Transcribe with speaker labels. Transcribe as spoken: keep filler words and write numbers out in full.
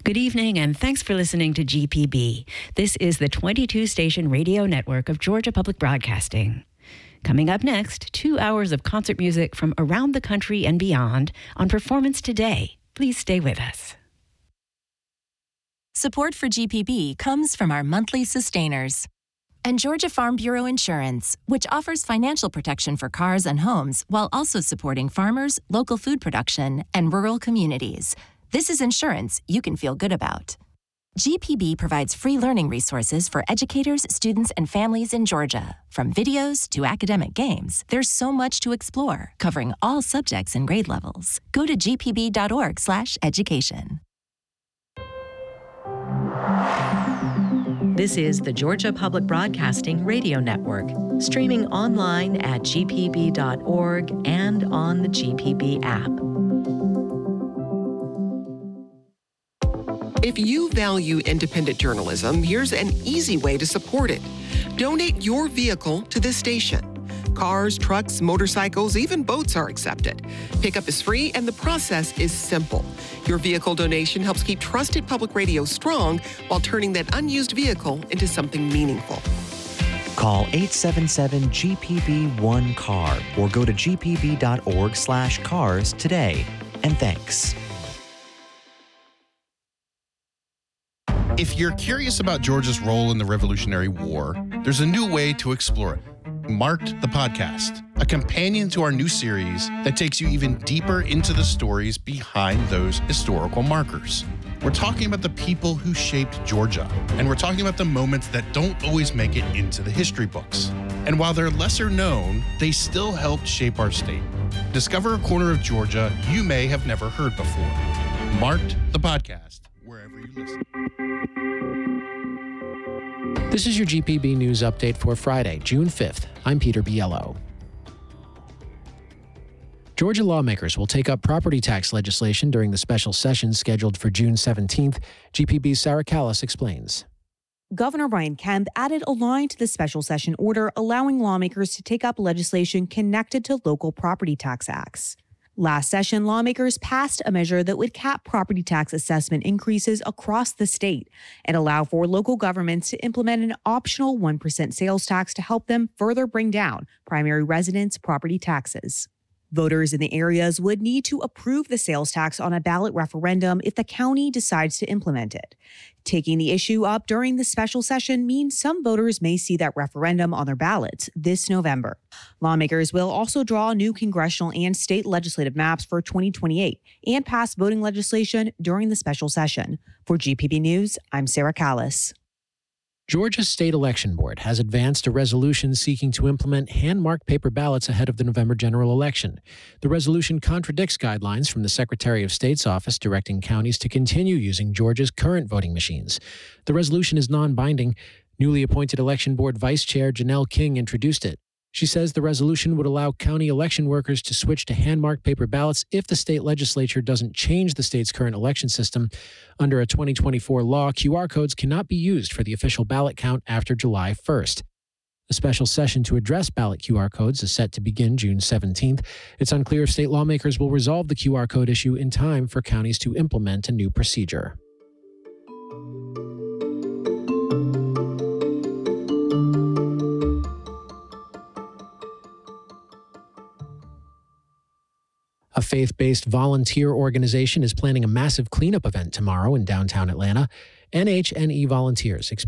Speaker 1: Good evening, and thanks for listening to G P B. This is the twenty-two station radio network of Georgia Public Broadcasting. Coming up next, two hours of concert music from around the country and beyond on Performance Today. Please stay with us.
Speaker 2: Support for G P B comes from our monthly sustainers and Georgia Farm Bureau Insurance, which offers financial protection for cars and homes while also supporting farmers, local food production, and rural communities. This is insurance you can feel good about. G P B provides free learning resources for educators, students, and families in Georgia. From videos to academic games, there's so much to explore, covering all subjects and grade levels. Go to g p b dot org slash education.
Speaker 3: This is the Georgia Public Broadcasting Radio Network, streaming online at g p b dot org and on the G P B app.
Speaker 4: If you value independent journalism, here's an easy way to support it. Donate your vehicle to this station. Cars, trucks, motorcycles, even boats are accepted. Pickup is free and the process is simple. Your vehicle donation helps keep trusted public radio strong while turning that unused vehicle into something meaningful.
Speaker 5: Call eight seven seven G P B one C A R or go to g p b dot org slash cars today. And thanks.
Speaker 6: If you're curious about Georgia's role in the Revolutionary War, there's a new way to explore it. Marked the Podcast, a companion to our new series that takes you even deeper into the stories behind those historical markers. We're talking about the people who shaped Georgia, and we're talking about the moments that don't always make it into the history books. And while they're lesser known, they still helped shape our state. Discover a corner of Georgia you may have never heard before. Marked the Podcast, wherever you listen.
Speaker 7: This is your G P B News Update for Friday, June fifth. I'm Peter Biello. Georgia lawmakers will take up property tax legislation during the special session scheduled for June seventeenth. G P B's Sarah Callis explains.
Speaker 8: Governor Brian Kemp added a line to the special session order allowing lawmakers to take up legislation connected to local property tax acts. Last session, lawmakers passed a measure that would cap property tax assessment increases across the state and allow for local governments to implement an optional one percent sales tax to help them further bring down primary residents' property taxes. Voters in the areas would need to approve the sales tax on a ballot referendum if the county decides to implement it. Taking the issue up during the special session means some voters may see that referendum on their ballots this November. Lawmakers will also draw new congressional and state legislative maps for twenty twenty-eight and pass voting legislation during the special session. For G P B News, I'm Sarah Callis.
Speaker 7: Georgia's State Election Board has advanced a resolution seeking to implement hand-marked paper ballots ahead of the November general election. The resolution contradicts guidelines from the Secretary of State's office directing counties to continue using Georgia's current voting machines. The resolution is non-binding. Newly appointed Election Board Vice Chair Janelle King introduced it. She says the resolution would allow county election workers to switch to hand-marked paper ballots if the state legislature doesn't change the state's current election system. Under a twenty twenty-four law, Q R codes cannot be used for the official ballot count after July first. A special session to address ballot Q R codes is set to begin June seventeenth. It's unclear if state lawmakers will resolve the Q R code issue in time for counties to implement a new procedure. A faith-based volunteer organization is planning a massive cleanup event tomorrow in downtown Atlanta. N H N E volunteers expect